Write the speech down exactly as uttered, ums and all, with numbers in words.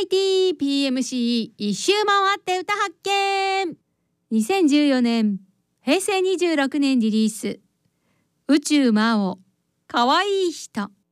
イティー ピーエムシー 一周回って歌発見。にせんじゅうよねんへいせいにじゅうろくねんリリース、宇宙魔王かわいい人。